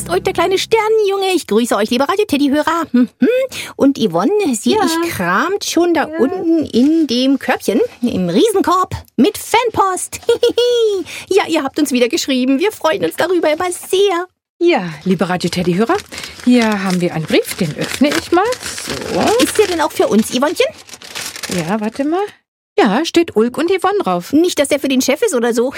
ist Ulk, der kleine Sternenjunge. Ich grüße euch, liebe Radio-Teddy-Hörer. Und Yvonne, sehe ich, kramt schon da unten in dem Körbchen, im Riesenkorb, mit Fanpost. Ja, ihr habt uns wieder geschrieben. Wir freuen uns darüber immer sehr. Ja, liebe Radio-Teddy-Hörer, hier haben wir einen Brief, den öffne ich mal. So. Ist der denn auch für uns, Yvonnchen? Ja, warte mal. Ja, steht Ulk und Yvonne drauf. Nicht, dass der für den Chef ist oder so.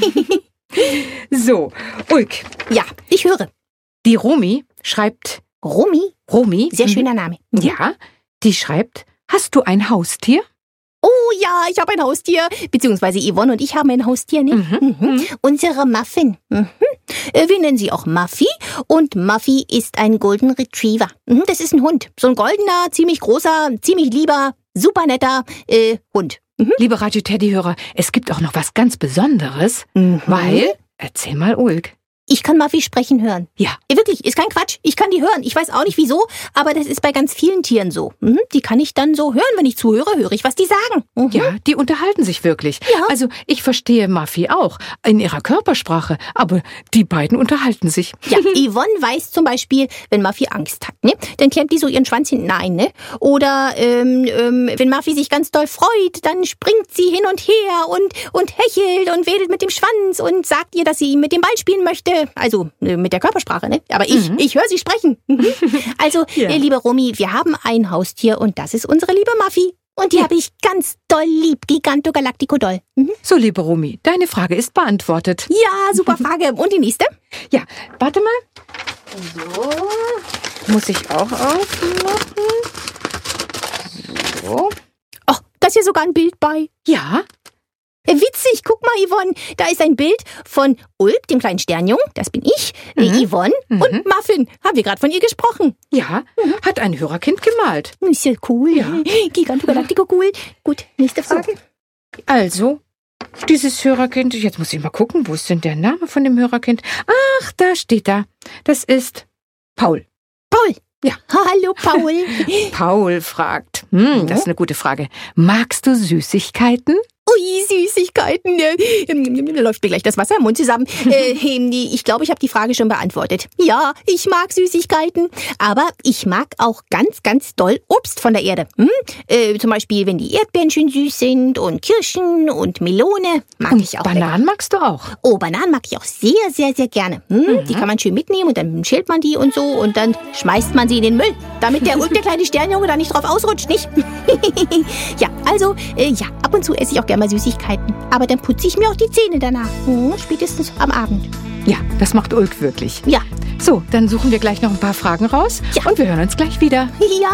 So, Ulk. Ja, ich höre. Die Romy schreibt... Romy? Romy? Sehr schöner Name. Ja, die schreibt, hast du ein Haustier? Oh ja, ich habe ein Haustier. Beziehungsweise Yvonne und ich haben ein Haustier, ne? Unsere Muffin. Wir nennen sie auch Muffy. Und Muffy ist ein Golden Retriever. Das ist ein Hund. So ein goldener, ziemlich großer, ziemlich lieber, super netter Hund. Liebe Radio-Teddy-Hörer, es gibt auch noch was ganz Besonderes, weil... Erzähl mal, Ulk. Ich kann Muffy sprechen hören. Ja. Wirklich, ist kein Quatsch. Ich kann die hören. Ich weiß auch nicht wieso, aber das ist bei ganz vielen Tieren so. Die kann ich dann so hören, wenn ich zuhöre, höre ich, was die sagen. Ja, die unterhalten sich wirklich. Ja. Also ich verstehe Muffy auch in ihrer Körpersprache, aber die beiden unterhalten sich. Ja, Yvonne weiß zum Beispiel, wenn Muffy Angst hat, ne? Dann klemmt die so ihren Schwanz hinten ein, ne? Oder wenn Muffy sich ganz doll freut, dann springt sie hin und her und hechelt und wedelt mit dem Schwanz und sagt ihr, dass sie mit dem Ball spielen möchte. Also mit der Körpersprache, ne? Aber ich höre sie sprechen. Also, liebe Romy, wir haben ein Haustier und das ist unsere liebe Muffy. Und die habe ich ganz doll lieb, Giganto Galactico doll. So, liebe Romy, deine Frage ist beantwortet. Ja, super Frage. Und die nächste? Ja, warte mal. So, muss ich auch aufmachen. So. Oh, da ist ja sogar ein Bild bei. Ja. Witzig, guck mal, Yvonne, da ist ein Bild von Ulk, dem kleinen Sternjungen, das bin ich, Yvonne und Muffin. Haben wir gerade von ihr gesprochen. Ja, hat ein Hörerkind gemalt. Ist ja cool. Ja. Giganto Galactico, cool. Gut, nächste Frage. Also, dieses Hörerkind, jetzt muss ich mal gucken, wo ist denn der Name von dem Hörerkind? Ach, da steht da. Das ist Paul. Paul. Ja. Hallo, Paul. Paul fragt, das ist eine gute Frage. Magst du Süßigkeiten? Ui, Süßigkeiten. Da läuft mir gleich das Wasser im Mund zusammen. Ich glaube, ich habe die Frage schon beantwortet. Ja, ich mag Süßigkeiten. Aber ich mag auch ganz, ganz doll Obst von der Erde. Zum Beispiel, wenn die Erdbeeren schön süß sind und Kirschen und Melone. Mag ich auch. Bananen magst du auch? Oh, Bananen mag ich auch sehr, sehr, sehr gerne. Die kann man schön mitnehmen und dann schält man die und so und dann schmeißt man sie in den Müll, damit der Ulk, der kleine Sternjunge, da nicht drauf ausrutscht, nicht? Ja, also, ab und zu esse ich auch gerne mal Süßigkeiten. Aber dann putze ich mir auch die Zähne danach. Spätestens am Abend. Ja, das macht Ulk wirklich. Ja. So, dann suchen wir gleich noch ein paar Fragen raus. Ja. Und wir hören uns gleich wieder. Ja.